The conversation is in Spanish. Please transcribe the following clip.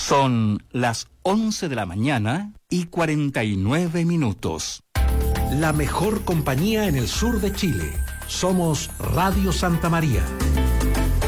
Son las 11 de la mañana y 49 minutos. La mejor compañía en el sur de Chile. Somos Radio Santa María.